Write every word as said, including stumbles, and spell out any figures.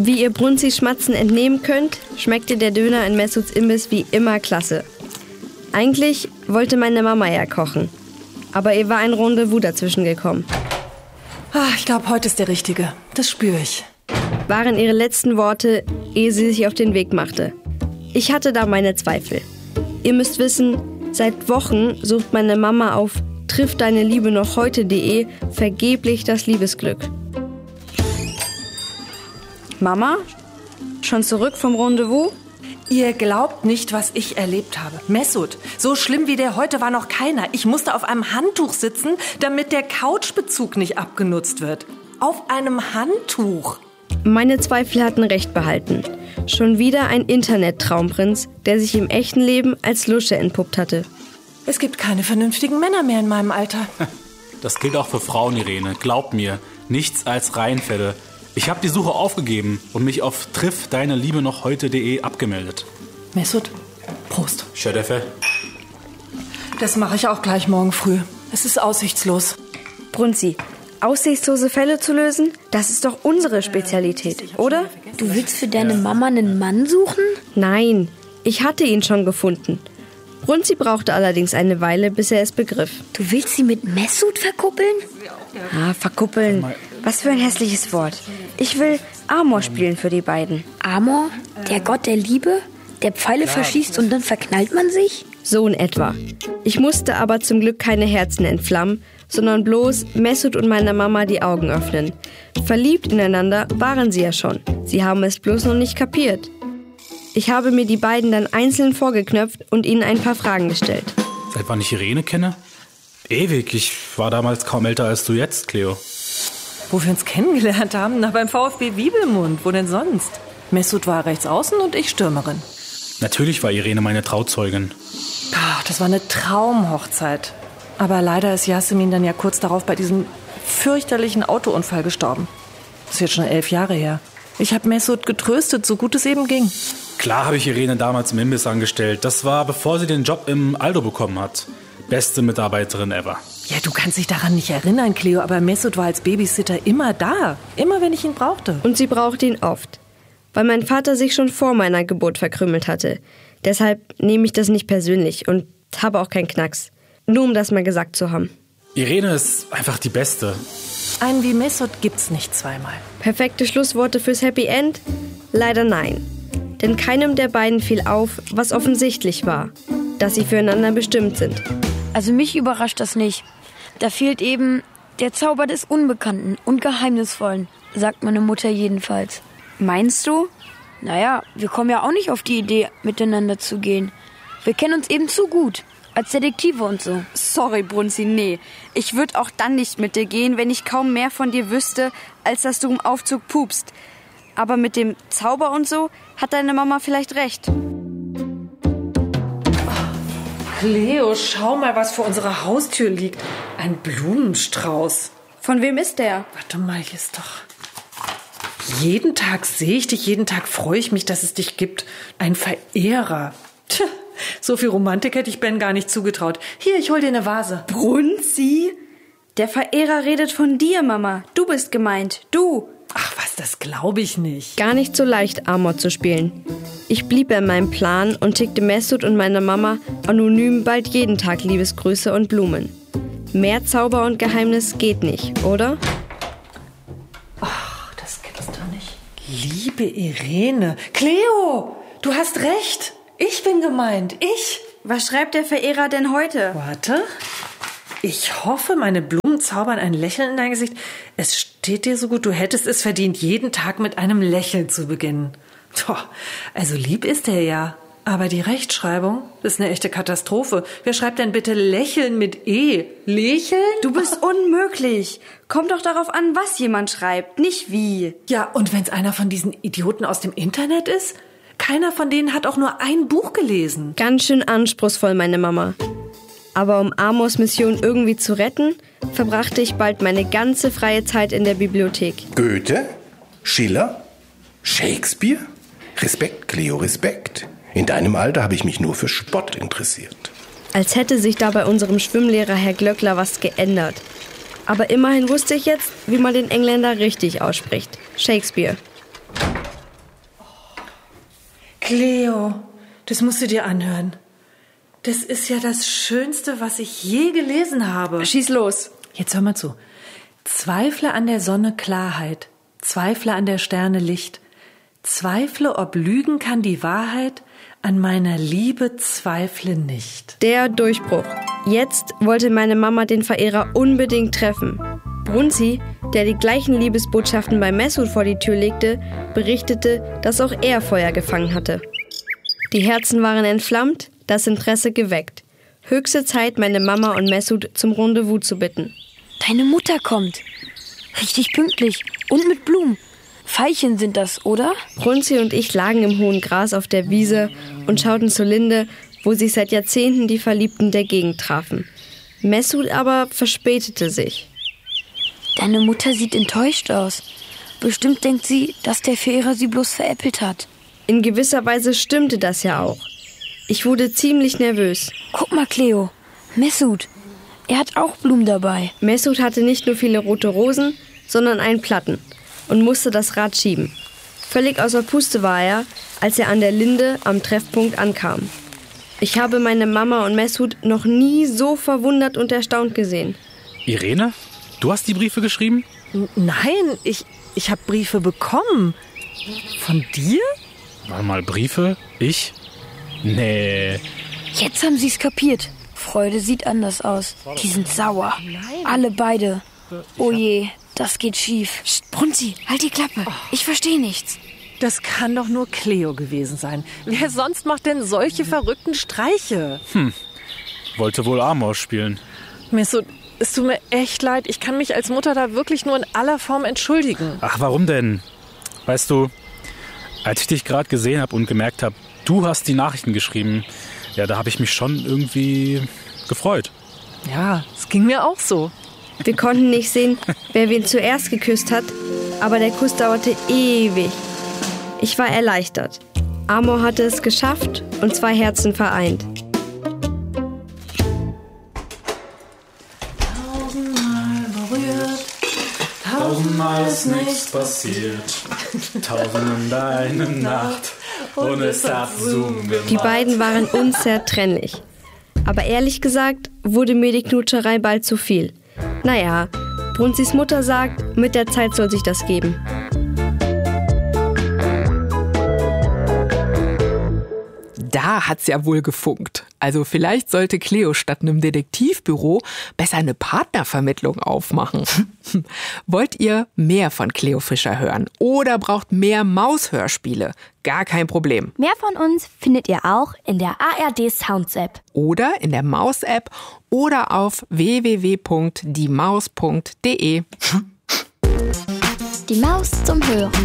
Wie ihr Brunzis Schmatzen entnehmen könnt, schmeckte der Döner in Messuts Imbiss wie immer klasse. Eigentlich wollte meine Mama ja kochen, aber ihr war ein Rendezvous dazwischen gekommen. Ach, ich glaube, heute ist der Richtige. Das spüre ich. Waren ihre letzten Worte, ehe sie sich auf den Weg machte. Ich hatte da meine Zweifel. Ihr müsst wissen, seit Wochen sucht meine Mama auf trifft deine Liebe noch heute punkt de vergeblich das Liebesglück. Mama? Schon zurück vom Rendezvous? Ihr glaubt nicht, was ich erlebt habe. Messut, so schlimm wie der heute war noch keiner. Ich musste auf einem Handtuch sitzen, damit der Couchbezug nicht abgenutzt wird. Auf einem Handtuch. Meine Zweifel hatten recht behalten. Schon wieder ein Internet-Traumprinz, der sich im echten Leben als Lusche entpuppt hatte. Es gibt keine vernünftigen Männer mehr in meinem Alter. Das gilt auch für Frauen, Irene. Glaubt mir, nichts als Reihenfälle. Ich habe die Suche aufgegeben und mich auf triff deine Liebe noch heute punkt de abgemeldet. Messut, Prost. Schödefe. Das mache ich auch gleich morgen früh. Es ist aussichtslos. Brunzi, aussichtslose Fälle zu lösen, das ist doch unsere Spezialität, oder? Du willst für deine Mama einen Mann suchen? Nein, ich hatte ihn schon gefunden. Brunzi brauchte allerdings eine Weile, bis er es begriff. Du willst sie mit Messut verkuppeln? Ah, verkuppeln. Was für ein hässliches Wort. Ich will Amor spielen für die beiden. Amor? Der Gott der Liebe? Der Pfeile verschießt und dann verknallt man sich? So in etwa. Ich musste aber zum Glück keine Herzen entflammen, sondern bloß Messut und meiner Mama die Augen öffnen. Verliebt ineinander waren sie ja schon. Sie haben es bloß noch nicht kapiert. Ich habe mir die beiden dann einzeln vorgeknöpft und ihnen ein paar Fragen gestellt. Seit wann ich Irene kenne? Ewig. Ich war damals kaum älter als du jetzt, Cleo. Wo wir uns kennengelernt haben? Na, beim VfB Wiebelmund. Wo denn sonst? Messut war rechts außen und ich Stürmerin. Natürlich war Irene meine Trauzeugin. Ach, das war eine Traumhochzeit. Aber leider ist Yasemin dann ja kurz darauf bei diesem fürchterlichen Autounfall gestorben. Das ist jetzt schon elf Jahre her. Ich habe Messut getröstet, so gut es eben ging. Klar habe ich Irene damals im Imbiss angestellt. Das war, bevor sie den Job im Aldo bekommen hat. Beste Mitarbeiterin ever. Ja, du kannst dich daran nicht erinnern, Cleo, aber Messut war als Babysitter immer da. Immer, wenn ich ihn brauchte. Und sie brauchte ihn oft. Weil mein Vater sich schon vor meiner Geburt verkrümelt hatte. Deshalb nehme ich das nicht persönlich und habe auch keinen Knacks. Nur um das mal gesagt zu haben. Irene ist einfach die Beste. Einen wie Messut gibt's nicht zweimal. Perfekte Schlussworte fürs Happy End? Leider nein. Denn keinem der beiden fiel auf, was offensichtlich war. Dass sie füreinander bestimmt sind. Also mich überrascht das nicht. Da fehlt eben der Zauber des Unbekannten und Geheimnisvollen, sagt meine Mutter jedenfalls. Meinst du? Naja, wir kommen ja auch nicht auf die Idee, miteinander zu gehen. Wir kennen uns eben zu gut. Als Detektive und so. Sorry, Brunzi, nee. Ich würde auch dann nicht mit dir gehen, wenn ich kaum mehr von dir wüsste, als dass du im Aufzug pupst. Aber mit dem Zauber und so hat deine Mama vielleicht recht. Cleo, schau mal, was vor unserer Haustür liegt. Ein Blumenstrauß. Von wem ist der? Warte mal, hier ist doch... Jeden Tag sehe ich dich, jeden Tag freue ich mich, dass es dich gibt. Ein Verehrer. Tja, so viel Romantik hätte ich Ben gar nicht zugetraut. Hier, ich hol dir eine Vase. Brunzi? Der Verehrer redet von dir, Mama. Du bist gemeint. Du. Ach was, das glaube ich nicht. Gar nicht so leicht, Amor zu spielen. Ich blieb bei meinem Plan und schickte Messut und meiner Mama anonym bald jeden Tag Liebesgrüße und Blumen. Mehr Zauber und Geheimnis geht nicht, oder? Ach, das gibt's doch nicht. Liebe Irene. Cleo, du hast recht. Ich bin gemeint. Ich. Was schreibt der Verehrer denn heute? Warte. Ich hoffe, meine Blumen zaubern ein Lächeln in dein Gesicht. Es steht dir so gut, du hättest es verdient, jeden Tag mit einem Lächeln zu beginnen. Toh, also lieb ist er ja. Aber die Rechtschreibung ist eine echte Katastrophe. Wer schreibt denn bitte Lächeln mit E? Lächeln? Du bist unmöglich. Kommt doch darauf an, was jemand schreibt, nicht wie. Ja, und wenn es einer von diesen Idioten aus dem Internet ist? Keiner von denen hat auch nur ein Buch gelesen. Ganz schön anspruchsvoll, meine Mama. Aber um Amors Mission irgendwie zu retten, verbrachte ich bald meine ganze freie Zeit in der Bibliothek. Goethe? Schiller? Shakespeare? Respekt, Cleo, Respekt. In deinem Alter habe ich mich nur für Spott interessiert. Als hätte sich da bei unserem Schwimmlehrer Herr Glöckler was geändert. Aber immerhin wusste ich jetzt, wie man den Engländer richtig ausspricht. Shakespeare. Cleo, das musst du dir anhören. Das ist ja das Schönste, was ich je gelesen habe. Schieß los. Jetzt hör mal zu. Zweifle an der Sonne Klarheit, zweifle an der Sterne Licht, zweifle, ob lügen kann die Wahrheit, an meiner Liebe zweifle nicht. Der Durchbruch. Jetzt wollte meine Mama den Verehrer unbedingt treffen. Brunzi, der die gleichen Liebesbotschaften bei Mesut vor die Tür legte, berichtete, dass auch er Feuer gefangen hatte. Die Herzen waren entflammt, das Interesse geweckt. Höchste Zeit, meine Mama und Mesut zum Rendezvous zu bitten. Deine Mutter kommt. Richtig pünktlich. Und mit Blumen. Veilchen sind das, oder? Brunzi und ich lagen im hohen Gras auf der Wiese und schauten zur Linde, wo sich seit Jahrzehnten die Verliebten der Gegend trafen. Mesut aber verspätete sich. Deine Mutter sieht enttäuscht aus. Bestimmt denkt sie, dass der Verehrer sie bloß veräppelt hat. In gewisser Weise stimmte das ja auch. Ich wurde ziemlich nervös. Guck mal, Cleo. Mesut. Er hat auch Blumen dabei. Mesut hatte nicht nur viele rote Rosen, sondern einen Platten und musste das Rad schieben. Völlig außer Puste war er, als er an der Linde am Treffpunkt ankam. Ich habe meine Mama und Mesut noch nie so verwundert und erstaunt gesehen. Irene, du hast die Briefe geschrieben? Nein, ich, ich habe Briefe bekommen. Von dir? Warte mal, Briefe? Ich? Nee. Jetzt haben sie es kapiert. Freude sieht anders aus. Die sind sauer. Alle beide. Oh je, das geht schief. Psst, Brunzi, halt die Klappe. Ich verstehe nichts. Das kann doch nur Cleo gewesen sein. Wer sonst macht denn solche verrückten Streiche? Hm, wollte wohl Amor spielen. Mesut, es tut mir echt leid. Ich kann mich als Mutter da wirklich nur in aller Form entschuldigen. Ach, warum denn? Weißt du, als ich dich gerade gesehen habe und gemerkt habe, du hast die Nachrichten geschrieben, ja, da habe ich mich schon irgendwie gefreut. Ja, es ging mir auch so. Wir konnten nicht sehen, wer wen zuerst geküsst hat, aber der Kuss dauerte ewig. Ich war erleichtert. Amor hatte es geschafft und zwei Herzen vereint. Tausendmal berührt, Tausendmal ist nichts passiert. Tausend eine Nacht und es hat Zoom gemacht. Die beiden waren unzertrennlich. Aber ehrlich gesagt wurde mir die Knutscherei bald zu viel. Naja, Brunzis Mutter sagt, mit der Zeit soll sich das geben. Da hat's ja wohl gefunkt. Also vielleicht sollte Cleo statt einem Detektivbüro besser eine Partnervermittlung aufmachen. Wollt ihr mehr von Cleo Fischer hören oder braucht mehr Maushörspiele? Gar kein Problem. Mehr von uns findet ihr auch in der A R D Sounds App. Oder in der Maus-App oder auf w w w punkt die maus punkt d e. Die Maus zum Hören.